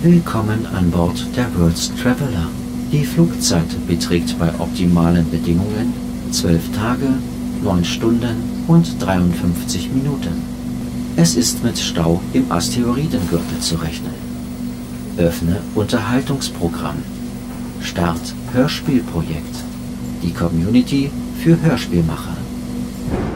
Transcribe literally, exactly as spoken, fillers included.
Willkommen an Bord der World's Traveller. Die Flugzeit beträgt bei optimalen Bedingungen zwölf Tage, neun Stunden und dreiundfünfzig Minuten. Es ist mit Stau im Asteroidengürtel zu rechnen. Öffne Unterhaltungsprogramm. Start Hörspielprojekt. Die Community für Hörspielmacher.